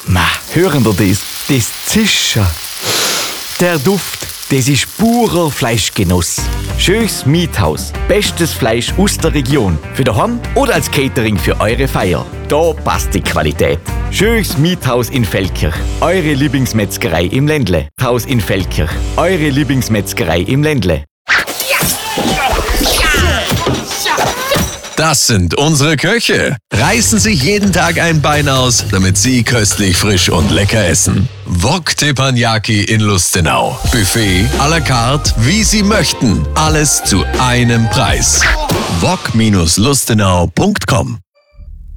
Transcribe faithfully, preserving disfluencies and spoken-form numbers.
Ma, hören wir das? Das Zischen. Der Duft, das ist purer Fleischgenuss. Schönes Miethaus. Bestes Fleisch aus der Region. Für daheim oder als Catering für eure Feier. Da passt die Qualität. Schönes Miethaus in Feldkirch. Eure Lieblingsmetzgerei im Ländle. Haus in Feldkirch. Eure Lieblingsmetzgerei im Ländle. Das sind unsere Köche. Reißen sich jeden Tag ein Bein aus, damit sie köstlich, frisch und lecker essen. Wok Teppanyaki in Lustenau. Buffet à la carte, wie Sie möchten. Alles zu einem Preis. wok Bindestrich lustenau Punkt com